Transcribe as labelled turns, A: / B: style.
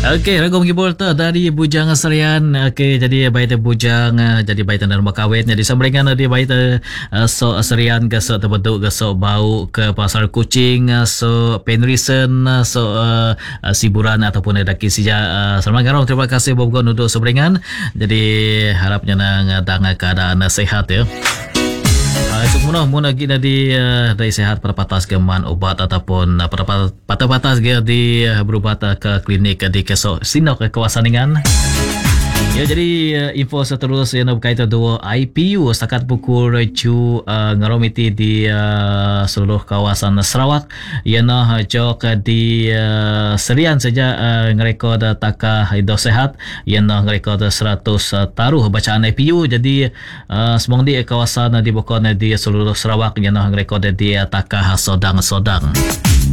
A: Okey, Ragum Gibol tu dari Bujang Serian. Okey, jadi baik tu Bujang jadi baik tu rumah kahwin. Jadi sambringan dia baik tu so Serian ke so terbeduk ke so bau ke pasar kucing so penrisen so siburan ataupun daki sija Salman Garong. Terima kasih Bob untuk sambringan. Jadi harapnya nang keadaan sehat ya. Muna kita di dari sehat pada patas keman obat ataupun pada patas dia di berubat ke klinik di kesok sinok ke kawasan dengan. Ya, jadi info seterusnya berkaitan dengan IPU setakat pukul 7 ngaromiti di seluruh kawasan Sarawak. Yana jok di Serian saja ngerekod takah hidup sehat. Yana ngerekod 100 taruh bacaan IPU. Jadi semua di kawasan di bukan di seluruh Sarawak yana ngerekod di takah sodang-sodang.